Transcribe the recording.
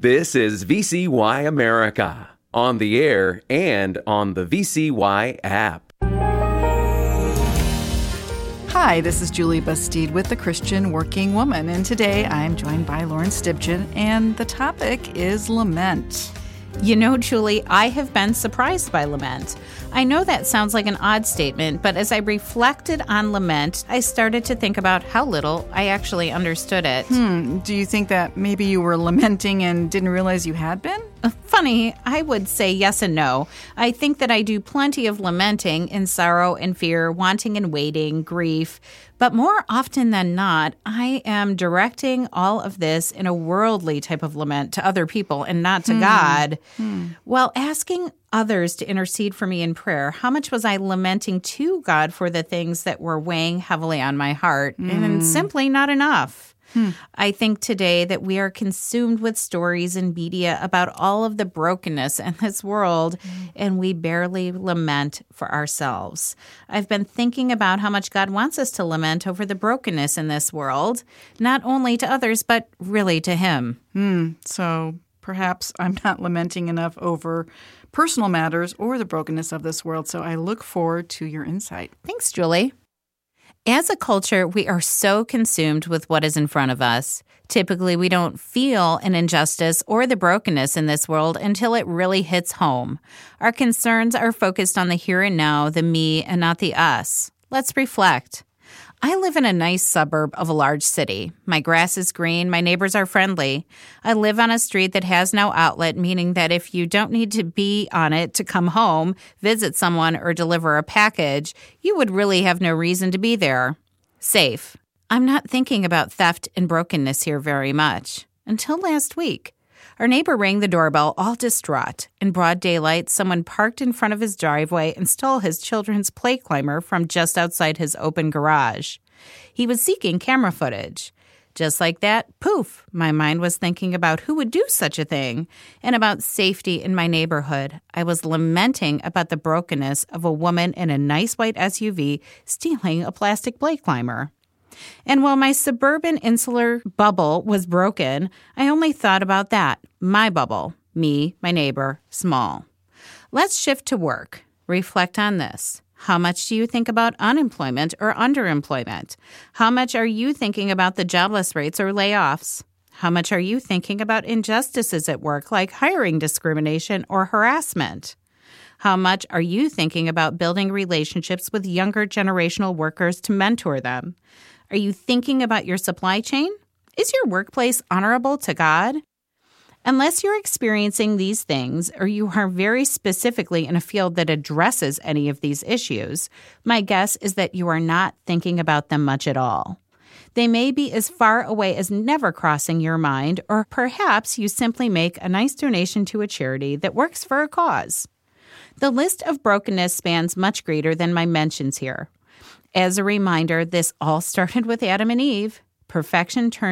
This is VCY America, on the air and on the VCY app. Hi, this is Julie Bastide with The Christian Working Woman, and today I'm joined by Lauren Stibgen, and the topic is lament. You know, Julie, I have been surprised by lament. I know that sounds like an odd statement, but as I reflected on lament, I started to think about how little I actually understood it. Do you think that maybe you were lamenting and didn't realize you had been? Funny, I would say yes and no. I think that I do plenty of lamenting in sorrow and fear, wanting and waiting, grief. But more often than not, I am directing all of this in a worldly type of lament to other people and not to God. While asking others to intercede for me in prayer, how much was I lamenting to God for the things that were weighing heavily on my heart? And simply not enough. I think today that we are consumed with stories and media about all of the brokenness in this world, and we barely lament for ourselves. I've been thinking about how much God wants us to lament over the brokenness in this world, not only to others, but really to Him. So perhaps I'm not lamenting enough over personal matters or the brokenness of this world, so I look forward to your insight. Thanks, Julie. As a culture, we are so consumed with what is in front of us. Typically, we don't feel an injustice or the brokenness in this world until it really hits home. Our concerns are focused on the here and now, the me, and not the us. Let's reflect. I live in a nice suburb of a large city. My grass is green. My neighbors are friendly. I live on a street that has no outlet, meaning that if you don't need to be on it to come home, visit someone, or deliver a package, you would really have no reason to be there. Safe. I'm not thinking about theft and brokenness here very much. Until last week. Our neighbor rang the doorbell, all distraught. In broad daylight, someone parked in front of his driveway and stole his children's play climber from just outside his open garage. He was seeking camera footage. Just like that, poof, my mind was thinking about who would do such a thing and about safety in my neighborhood. I was lamenting about the brokenness of a woman in a nice white SUV stealing a plastic play climber. And while my suburban insular bubble was broken, I only thought about that, my bubble, me, my neighbor, small. Let's shift to work. Reflect on this. How much do you think about unemployment or underemployment? How much are you thinking about the jobless rates or layoffs? How much are you thinking about injustices at work like hiring discrimination or harassment? How much are you thinking about building relationships with younger generational workers to mentor them? Are you thinking about your supply chain? Is your workplace honorable to God? Unless you're experiencing these things or you are very specifically in a field that addresses any of these issues, my guess is that you are not thinking about them much at all. They may be as far away as never crossing your mind, or perhaps you simply make a nice donation to a charity that works for a cause. The list of brokenness spans much greater than my mentions here. As a reminder, this all started with Adam and Eve. Perfection turned